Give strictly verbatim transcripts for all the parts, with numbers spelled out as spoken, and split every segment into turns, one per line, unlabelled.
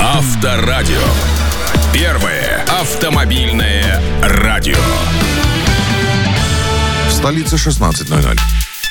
Авторадио. Первое автомобильное радио.
В столице шестнадцать ноль ноль.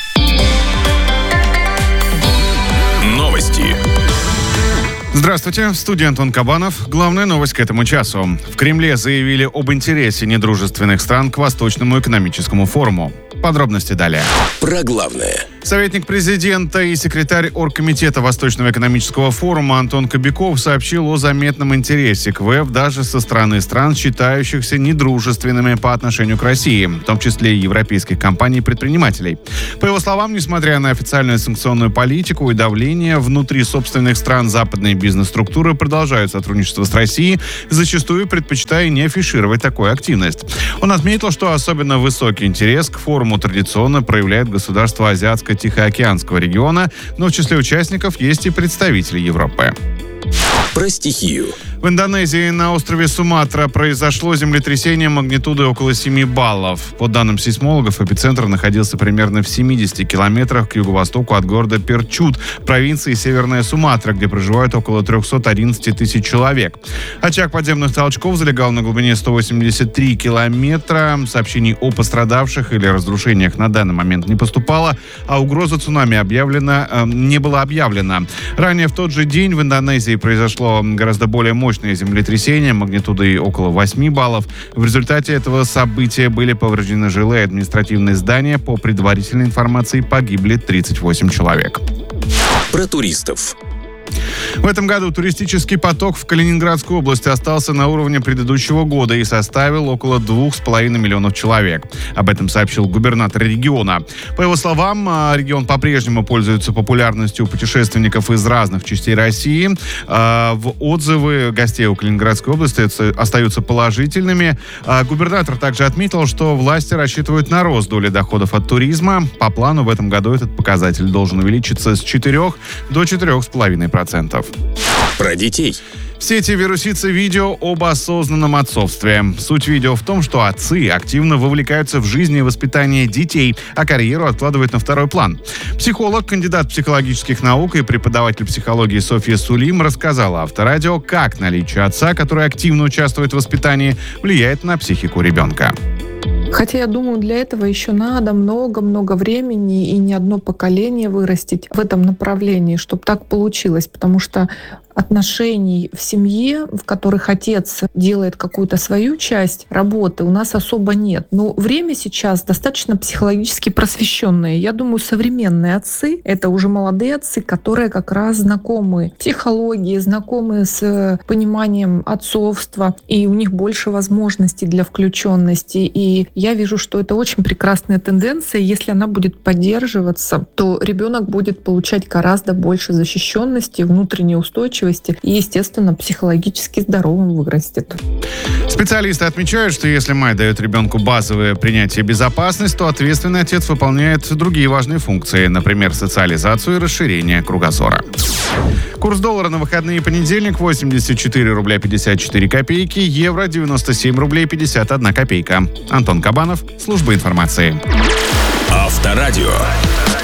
Новости.
Здравствуйте, в студии Антон Кабанов. Главная новость к этому часу. В Кремле заявили об интересе недружественных стран к Восточному экономическому форуму. Подробности далее.
Про главное.
Советник президента и секретарь оргкомитета Восточного экономического форума Антон Кобяков сообщил о заметном интересе к ВЭФ даже со стороны стран, считающихся недружественными по отношению к России, в том числе и европейских компаний и предпринимателей. По его словам, несмотря на официальную санкционную политику и давление, внутри собственных стран западные бизнес-структуры продолжают сотрудничество с Россией, зачастую предпочитая не афишировать такую активность. Он отметил, что особенно высокий интерес к форуму традиционно проявляет государство Азиатско-Тихоокеанского региона, но в числе участников есть и представители Европы.
Про стихию.
В Индонезии на острове Суматра произошло землетрясение магнитудой около семи баллов. По данным сейсмологов, эпицентр находился примерно в семидесяти километрах к юго-востоку от города Перчут, провинции Северная Суматра, где проживают около триста одиннадцать тысяч человек. Очаг подземных толчков залегал на глубине сто восемьдесят три километра. Сообщений о пострадавших или разрушениях на данный момент не поступало, а угроза цунами объявлена, э, не была объявлена. Ранее в тот же день в Индонезии произошло гораздо более мощное землетрясение магнитудой около восьми баллов. В результате этого события были повреждены жилые и административные здания. По предварительной информации погибли тридцать восемь человек.
Про туристов.
В этом году туристический поток в Калининградской области остался на уровне предыдущего года и составил около двух с половиной миллионов человек. Об этом сообщил губернатор региона. По его словам, регион по-прежнему пользуется популярностью у путешественников из разных частей России. В отзывы гостей у Калининградской области остаются положительными. Губернатор также отметил, что власти рассчитывают на рост доли доходов от туризма. По плану в этом году этот показатель должен увеличиться с четырёх до четырёх с половиной процентов.
Про детей.
В сети вирусится видео об осознанном отцовстве. Суть видео в том, что отцы активно вовлекаются в жизнь и воспитание детей, а карьеру откладывают на второй план. Психолог, кандидат психологических наук и преподаватель психологии Софья Сулим рассказала Авторадио, как наличие отца, который активно участвует в воспитании, влияет на психику ребенка.
Хотя, я думаю, для этого еще надо много-много времени и не одно поколение вырастить в этом направлении, чтобы так получилось. Потому что отношений в семье, в которых отец делает какую-то свою часть работы, у нас особо нет. Но время сейчас достаточно психологически просвещенное. Я думаю, современные отцы — это уже молодые отцы, которые как раз знакомы психологии, знакомы с пониманием отцовства, и у них больше возможностей для включенности. И я вижу, что это очень прекрасная тенденция. Если она будет поддерживаться, то ребенок будет получать гораздо больше защищенности, внутренней устойчивости и, естественно, психологически здоровым вырастет.
Специалисты отмечают, что если мать дает ребенку базовое принятие безопасности, то ответственный отец выполняет другие важные функции, например, социализацию и расширение кругозора. Курс доллара на выходные понедельник восемьдесят четыре рубля пятьдесят четыре копейки, евро девяносто семь рублей пятьдесят одна копейка. Антон Кабанов, служба информации.
Авторадио.